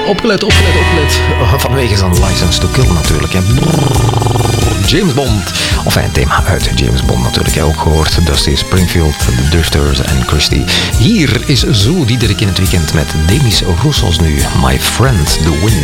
Opgelet. Vanwege zijn License to Kill natuurlijk. Hè. James Bond. Of een thema uit James Bond natuurlijk. Hè. Ook gehoord Dusty Springfield, The Drifters en Christie. Hier is Zo Diederik in het weekend met Demis Roussos nu. My Friend, The Wind.